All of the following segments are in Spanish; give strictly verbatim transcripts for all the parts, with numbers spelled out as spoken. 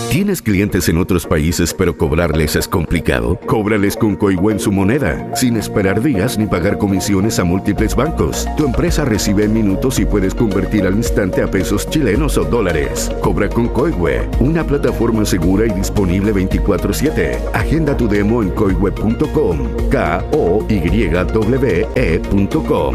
¿Tienes clientes en otros países pero cobrarles es complicado? Cóbrales con Coihue en su moneda, sin esperar días ni pagar comisiones a múltiples bancos. Tu empresa recibe en minutos y puedes convertir al instante a pesos chilenos o dólares. Cobra con Coihue, una plataforma segura y disponible veinticuatro siete. Agenda tu demo en coihue punto com, K O Y W E punto com.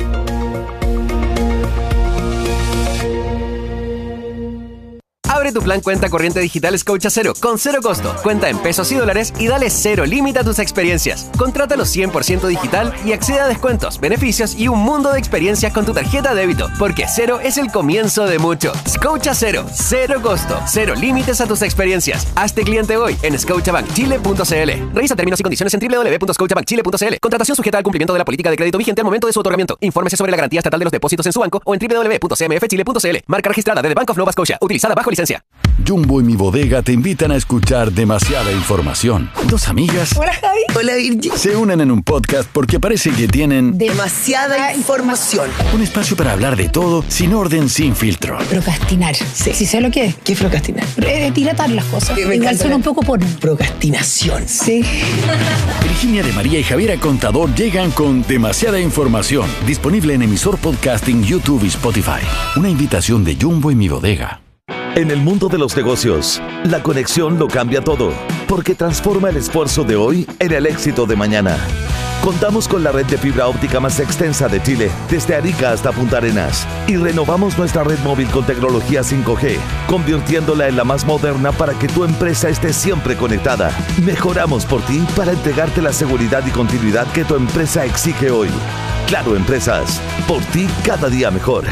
Abre tu plan cuenta corriente digital Scotiabank con cero costo, cuenta en pesos y dólares y dale cero límite a tus experiencias. Contrátalo cien por ciento digital y accede a descuentos, beneficios y un mundo de experiencias con tu tarjeta de débito, porque cero es el comienzo de mucho. Scotiabank, cero costo, cero límites a tus experiencias. Hazte cliente hoy en scotiabank chile punto c l. Revisa términos y condiciones en doble u doble u doble u punto scotiabank chile punto c l. Contratación sujeta al cumplimiento de la política de crédito vigente al momento de su otorgamiento. Infórmese sobre la garantía estatal de los depósitos en su banco o en doble u doble u doble u punto c m f chile punto c l. Marca registrada de The Bank of Nova Scotia. Utilizada bajo licencia. Jumbo y Mi Bodega te invitan a escuchar demasiada información. Dos amigas. Hola, Javi. Hola, Virgi. Se unen en un podcast porque parece que tienen demasiada información. Un espacio para hablar de todo, sin orden, sin filtro. Procrastinar. Sí. ¿Sí sé lo que es? ¿Qué es procrastinar? Eh, dilatar las cosas. Igual suena un poco por... Procrastinación. Sí. Virginia de María y Javiera Contador llegan con demasiada información. Disponible en emisor podcasting, YouTube y Spotify. Una invitación de Jumbo y Mi Bodega. En el mundo de los negocios, la conexión lo cambia todo, porque transforma el esfuerzo de hoy en el éxito de mañana. Contamos con la red de fibra óptica más extensa de Chile, desde Arica hasta Punta Arenas, y renovamos nuestra red móvil con tecnología cinco G, convirtiéndola en la más moderna para que tu empresa esté siempre conectada. Mejoramos por ti para entregarte la seguridad y continuidad que tu empresa exige hoy. Claro Empresas, por ti cada día mejor.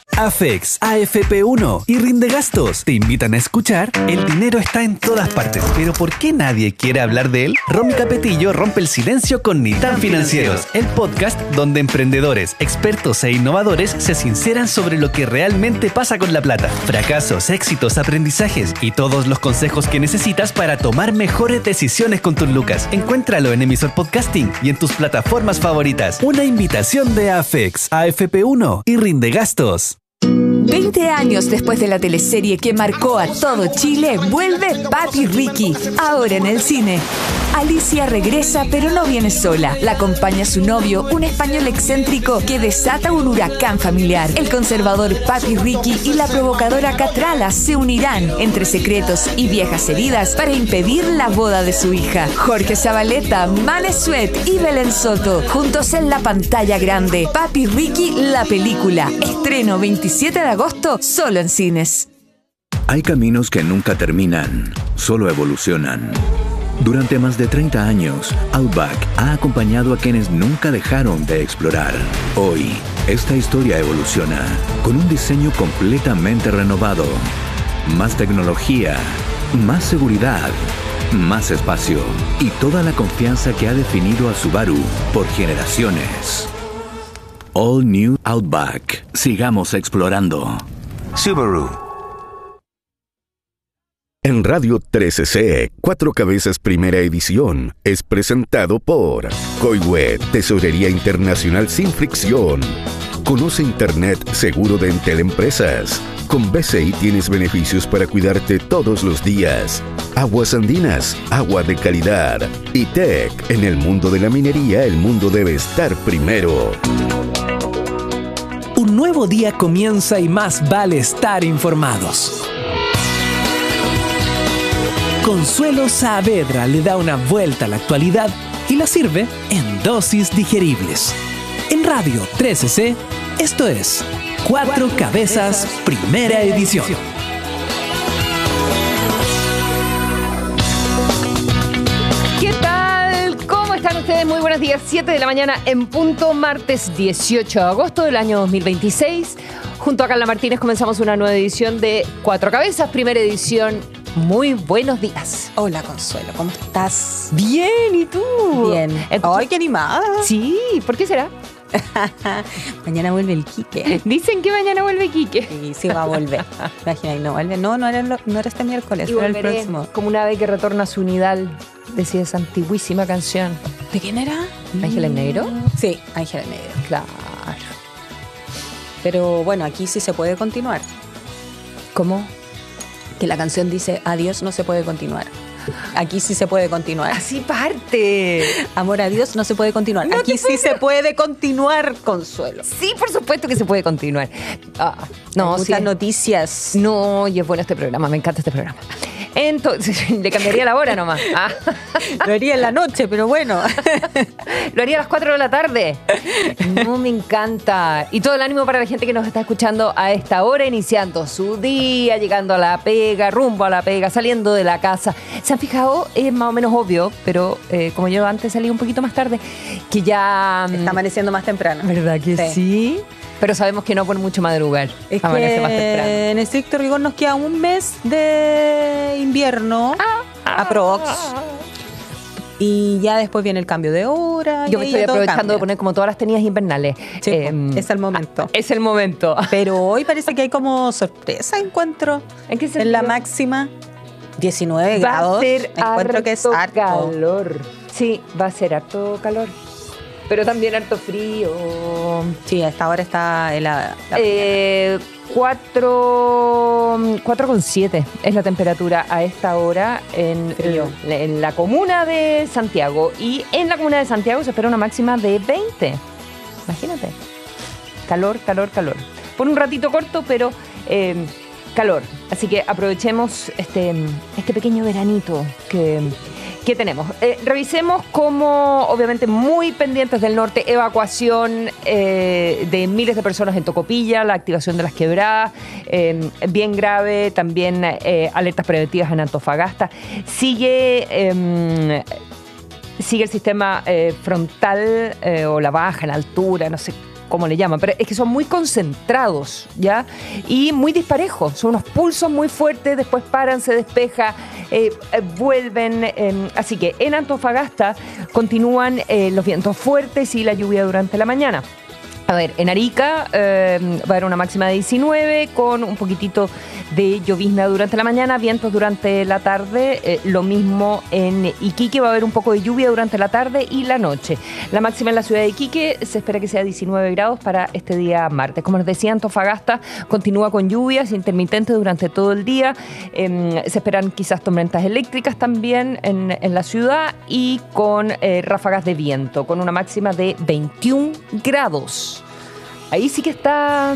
Afex, A F P uno y Rinde Gastos te invitan a escuchar El dinero está en todas partes, pero ¿por qué nadie quiere hablar de él? Romy Capetillo rompe el silencio con Ni tan Financieros, el podcast donde emprendedores, expertos e innovadores se sinceran sobre lo que realmente pasa con la plata. Fracasos, éxitos, aprendizajes y todos los consejos que necesitas para tomar mejores decisiones con tus lucas. Encuéntralo en emisor podcasting y en tus plataformas favoritas. Una invitación de Afex, A F P uno y Rinde Gastos. veinte años después de la teleserie que marcó a todo Chile, vuelve Papi Ricky, ahora en el cine. Alicia regresa, pero no viene sola. La acompaña su novio, un español excéntrico que desata un huracán familiar. El conservador Papi Ricky y la provocadora Catrala se unirán entre secretos y viejas heridas para impedir la boda de su hija. Jorge Zabaleta, Mane Suet y Belén Soto, juntos en la pantalla grande. Papi Ricky, la película. Estreno veintisiete de agosto, solo en cines. Hay caminos que nunca terminan, solo evolucionan. Durante más de treinta años, Outback ha acompañado a quienes nunca dejaron de explorar. Hoy, esta historia evoluciona con un diseño completamente renovado. Más tecnología, más seguridad, más espacio y toda la confianza que ha definido a Subaru por generaciones. All New Outback. Sigamos explorando. Subaru. En Radio trece C, Cuatro Cabezas Primera Edición, es presentado por Coihue, Tesorería Internacional sin fricción. Conoce Internet seguro de Entel Empresas. Con B C I tienes beneficios para cuidarte todos los días. Aguas Andinas, agua de calidad. Y Tech, en el mundo de la minería, el mundo debe estar primero. Un nuevo día comienza y más vale estar informados. Consuelo Saavedra le da una vuelta a la actualidad y la sirve en dosis digeribles. En Radio trece C, esto es Cuatro Cabezas Primera Edición. ¿Qué tal? ¿Cómo están ustedes? Muy buenos días. siete de la mañana en punto, martes dieciocho de agosto del año dos mil veintiséis. Junto a Carla Martínez comenzamos una nueva edición de Cuatro Cabezas, primera edición. Muy buenos días. Hola, Consuelo, ¿cómo estás? Bien, ¿y tú? Bien. ¡Ay, qué animada! Sí, ¿por qué será? Mañana vuelve el Quique. Dicen que mañana vuelve Quique. Sí, sí va a volver. Imagina, no vuelve. No, no era, lo, no era este miércoles, y era el próximo. Como una ave que retorna a su nidal, decía esa antiguísima canción. ¿De quién era? ¿Ángela Negro? Sí, Ángela Negro. Claro. Pero bueno, aquí sí se puede continuar. ¿Cómo? que la canción dice, adiós, no se puede continuar. Aquí sí se puede continuar. Así parte. Amor a Dios, no se puede continuar. No Aquí sí se puede continuar, Consuelo. Sí, por supuesto que se puede continuar. Ah, no, Hay sí. muchas noticias. No, y es bueno este programa, me encanta este programa. Entonces, le cambiaría la hora nomás. Ah. Lo haría en la noche, pero bueno. Lo haría a las cuatro de la tarde. No, me encanta. Y todo el ánimo para la gente que nos está escuchando a esta hora, iniciando su día, llegando a la pega, rumbo a la pega, saliendo de la casa. ¿Se han fijado? Es más o menos obvio, pero eh, como yo antes salí un poquito más tarde, que ya... Está amaneciendo más temprano. ¿Verdad que sí? sí? Pero sabemos que no por mucho madrugar. Es amanece que más temprano. En estricto rigor nos queda un mes de invierno, ah, ah, aprox. Ah, y ya después viene el cambio de hora. Yo me estoy aprovechando de poner como todas las tenidas invernales. Sí, eh, es el momento. Ah, es el momento. Pero hoy parece que hay como sorpresa, encuentro. ¿En qué sentido? En la máxima, diecinueve va grados. Va a ser encuentro que es harto calor. Sí, va a ser harto calor. Pero también harto frío. Sí, a esta hora está helada. Eh, cuatro con siete es la temperatura a esta hora en, en, en la comuna de Santiago. Y en la comuna de Santiago se espera una máxima de veinte. Imagínate. Calor, calor, calor. Por un ratito corto, pero eh, calor. Así que aprovechemos este, este pequeño veranito que... ¿Qué tenemos? Eh, revisemos cómo, obviamente, muy pendientes del norte, evacuación eh, de miles de personas en Tocopilla, la activación de las quebradas, eh, bien grave, también eh, alertas preventivas en Antofagasta. Sigue... Eh, sigue el sistema eh, frontal eh, o la baja, la altura, no sé cómo le llaman, pero es que son muy concentrados, ¿ya? Y muy disparejos, son unos pulsos muy fuertes, después paran, se despeja, eh, eh, vuelven, eh, así que en Antofagasta continúan eh, los vientos fuertes y la lluvia durante la mañana. A ver, en Arica eh, va a haber una máxima de diecinueve con un poquitito de llovizna durante la mañana, vientos durante la tarde, eh, lo mismo en Iquique, va a haber un poco de lluvia durante la tarde y la noche. La máxima en la ciudad de Iquique se espera que sea diecinueve grados para este día martes. Como les decía, Antofagasta continúa con lluvias intermitentes durante todo el día, eh, se esperan quizás tormentas eléctricas también en, en la ciudad y con eh, ráfagas de viento, con una máxima de veintiún grados. Ahí sí que está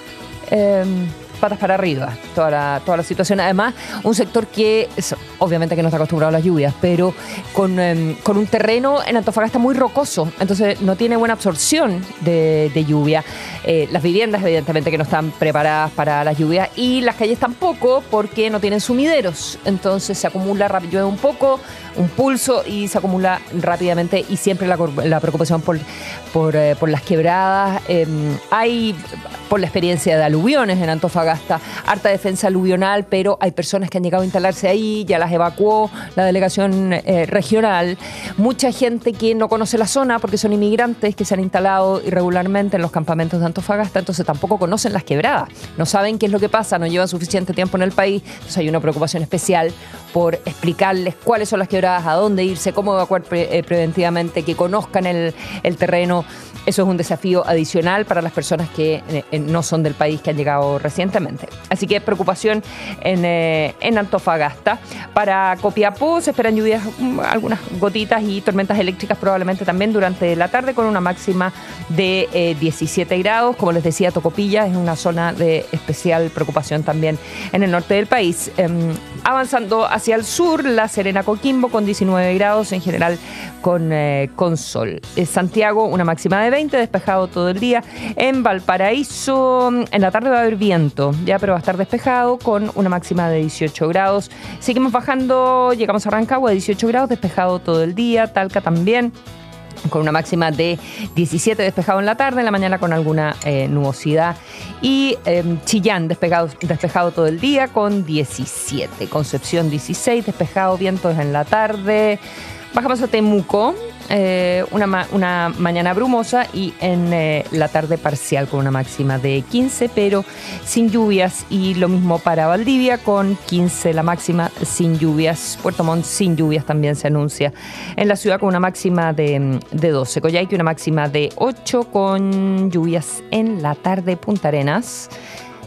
eh, patas para arriba toda la, toda la situación. Además, un sector que es, obviamente que no está acostumbrado a las lluvias, pero con, eh, con un terreno en Antofagasta muy rocoso, entonces no tiene buena absorción de, de lluvia. Eh, las viviendas evidentemente que no están preparadas para las lluvias y las calles tampoco porque no tienen sumideros, entonces se acumula rápido, llueve un poco, un pulso y se acumula rápidamente y siempre la, la preocupación por, por, eh, por las quebradas. Eh, hay, por la experiencia de aluviones en Antofagasta, harta defensa aluvional, pero hay personas que han llegado a instalarse ahí, ya las evacuó la delegación eh, regional. Mucha gente que no conoce la zona porque son inmigrantes que se han instalado irregularmente en los campamentos de Antofagasta, entonces tampoco conocen las quebradas, no saben qué es lo que pasa, no llevan suficiente tiempo en el país, entonces hay una preocupación especial por explicarles cuáles son las quebradas, a dónde irse, cómo evacuar pre- eh, preventivamente, que conozcan el, el terreno. Eso es un desafío adicional para las personas que eh, no son del país, que han llegado recientemente. Así que preocupación en, eh, en Antofagasta. Para Copiapó se esperan lluvias, algunas gotitas y tormentas eléctricas probablemente también durante la tarde, con una máxima de eh, diecisiete grados. Como les decía, Tocopilla es una zona de especial preocupación también en el norte del país. Eh, avanzando hacia el sur, La Serena, Coquimbo con diecinueve grados, en general con, eh, con sol. Eh, Santiago, una máxima de veinte, despejado todo el día. En Valparaíso, en la tarde va a haber viento, ya, pero va a estar despejado con una máxima de dieciocho grados. Seguimos bajando, llegamos a Rancagua, dieciocho grados, despejado todo el día. Talca también, con una máxima de diecisiete, despejado en la tarde, en la mañana con alguna eh, nubosidad. Y eh, Chillán, despejado, despejado todo el día con diecisiete. Concepción, dieciséis, despejado, vientos en la tarde. Bajamos a Temuco, eh, una, ma- una mañana brumosa y en eh, la tarde parcial con una máxima de quince, pero sin lluvias. Y lo mismo para Valdivia, con quince la máxima, sin lluvias. Puerto Montt sin lluvias también se anuncia en la ciudad, con una máxima de, de doce. Coyhaique, una máxima de ocho, con lluvias en la tarde. Punta Arenas,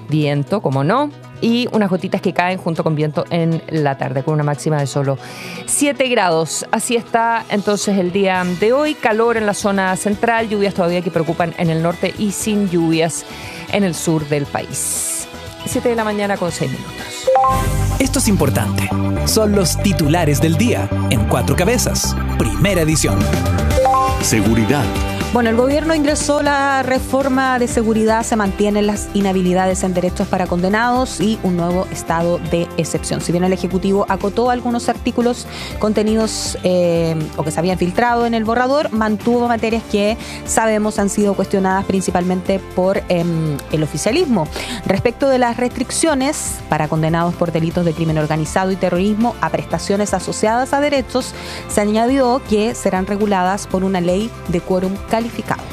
viento, como no, y unas gotitas que caen junto con viento en la tarde, con una máxima de solo siete grados. Así está entonces el día de hoy. Calor en la zona central, lluvias todavía que preocupan en el norte y sin lluvias en el sur del país. siete de la mañana con seis minutos. Esto es importante. Son los titulares del día en Cuatro Cabezas, primera edición. Seguridad. Bueno, el gobierno ingresó la reforma de seguridad, se mantienen las inhabilidades en derechos para condenados y un nuevo estado de excepción. Si bien el Ejecutivo acotó algunos artículos contenidos eh, o que se habían filtrado en el borrador, mantuvo materias que sabemos han sido cuestionadas principalmente por eh, el oficialismo. Respecto de las restricciones para condenados por delitos de crimen organizado y terrorismo a prestaciones asociadas a derechos, se añadió que serán reguladas por una ley de quórum calificado.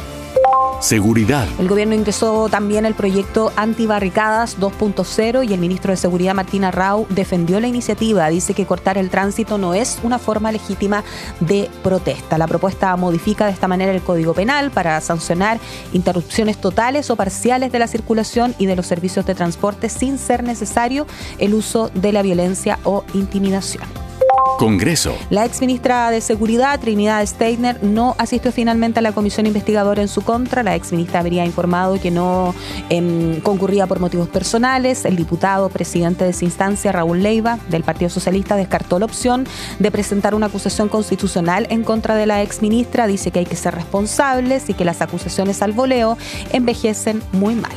Seguridad. El gobierno ingresó también el proyecto Antibarricadas dos punto cero y el ministro de Seguridad, Martín Arrau, defendió la iniciativa. Dice que cortar el tránsito no es una forma legítima de protesta. La propuesta modifica de esta manera el Código Penal para sancionar interrupciones totales o parciales de la circulación y de los servicios de transporte sin ser necesario el uso de la violencia o intimidación. Congreso. La exministra de Seguridad, Trinidad Steiner, no asistió finalmente a la comisión investigadora en su contra. La exministra habría informado que no eh, concurría por motivos personales. El diputado presidente de esa instancia, Raúl Leiva, del Partido Socialista, descartó la opción de presentar una acusación constitucional en contra de la exministra. Dice que hay que ser responsables y que las acusaciones al voleo envejecen muy mal.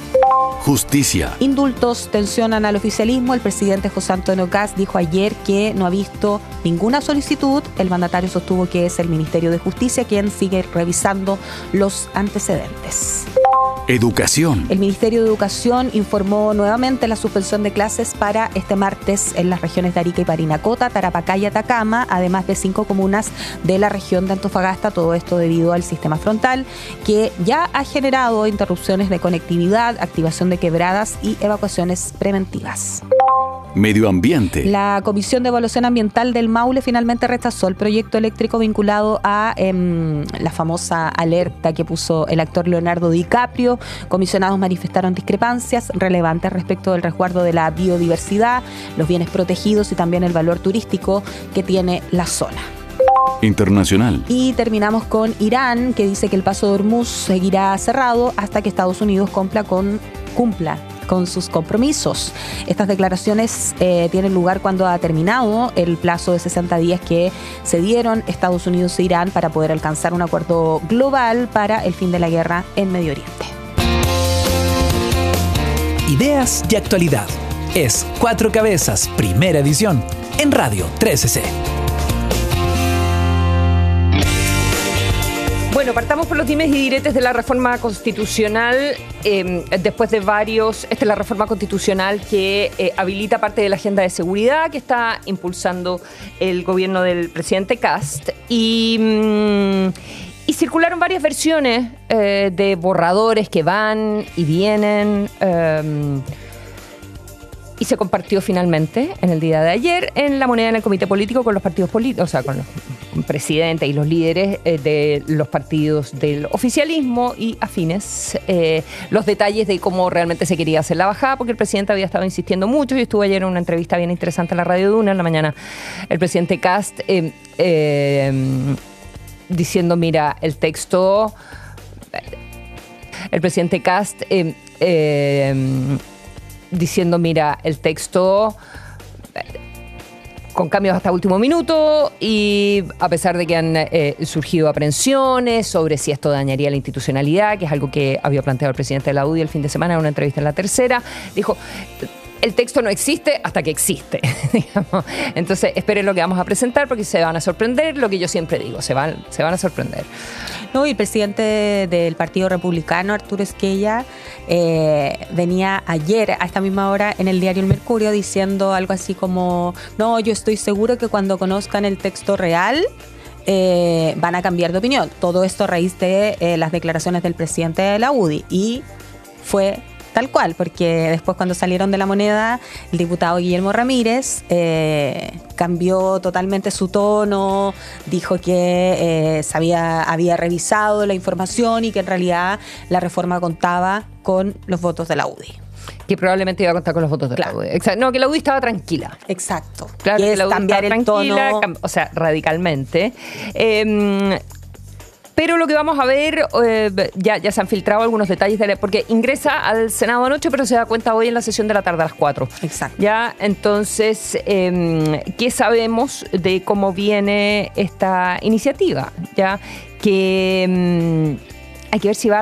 Justicia. Indultos tensionan al oficialismo. El presidente José Antonio Kast dijo ayer que no ha visto ninguna solicitud. El mandatario sostuvo que es el Ministerio de Justicia quien sigue revisando los antecedentes. Educación. El Ministerio de Educación informó nuevamente la suspensión de clases para este martes en las regiones de Arica y Parinacota, Tarapacá y Atacama, además de cinco comunas de la región de Antofagasta, todo esto debido al sistema frontal, que ya ha generado interrupciones de conectividad, activación de quebradas y evacuaciones preventivas. Medio ambiente. La Comisión de Evaluación Ambiental del Maule finalmente rechazó el proyecto eléctrico vinculado a eh, la famosa alerta que puso el actor Leonardo DiCaprio. Comisionados manifestaron discrepancias relevantes respecto del resguardo de la biodiversidad, los bienes protegidos y también el valor turístico que tiene la zona. Internacional. Y terminamos con Irán, que dice que el paso de Hormuz seguirá cerrado hasta que Estados Unidos cumpla con, cumpla con sus compromisos. Estas declaraciones eh, tienen lugar cuando ha terminado el plazo de sesenta días que se dieron Estados Unidos e Irán para poder alcanzar un acuerdo global para el fin de la guerra en Medio Oriente. Ideas y actualidad. Es Cuatro Cabezas, primera edición, en Radio trece C. Bueno, partamos por los dimes y diretes de la reforma constitucional. Eh, después de varios, esta es la reforma constitucional que eh, habilita parte de la agenda de seguridad que está impulsando el gobierno del presidente Kast. Y, mm, y circularon varias versiones eh, de borradores que van y vienen. Eh, Y se compartió finalmente en el día de ayer en La Moneda, en el comité político, con los partidos políticos, o sea, con los presidentes y los líderes eh, de los partidos del oficialismo y afines, eh, los detalles de cómo realmente se quería hacer la bajada, porque el presidente había estado insistiendo mucho. Yo estuve ayer en una entrevista bien interesante en la Radio Duna, en la mañana, el presidente Kast eh, eh, diciendo, mira, el texto, el presidente Kast eh, eh, diciendo, mira, el texto con cambios hasta último minuto, y a pesar de que han eh, surgido aprensiones sobre si esto dañaría la institucionalidad, que es algo que había planteado el presidente de la U D I el fin de semana en una entrevista en La Tercera, dijo, el texto no existe hasta que existe, digamos. Entonces, esperen lo que vamos a presentar porque se van a sorprender, lo que yo siempre digo, se van, se van a sorprender. No, y el presidente del Partido Republicano, Arturo Esquella, eh, venía ayer a esta misma hora en el diario El Mercurio diciendo algo así como, no, yo estoy seguro que cuando conozcan el texto real eh, van a cambiar de opinión. Todo esto a raíz de eh, las declaraciones del presidente de la U D I, y fue tal cual, porque después cuando salieron de La Moneda, el diputado Guillermo Ramírez eh, cambió totalmente su tono, dijo que eh, sabía, había revisado la información y que en realidad la reforma contaba con los votos de la U D I. que probablemente iba a contar con los votos de Claro. la U D I. Exacto. No, que la U D I estaba tranquila. Exacto. Claro, y que es la U D I cambiar estaba el tranquila, tono. cam- o sea, radicalmente. Eh, Pero lo que vamos a ver, eh, ya, ya se han filtrado algunos detalles, de la, porque ingresa al Senado anoche, pero se da cuenta hoy en la sesión de la tarde a las cuatro. Exacto. Ya, entonces, eh, ¿qué sabemos de cómo viene esta iniciativa? Ya, que mm, hay que ver si va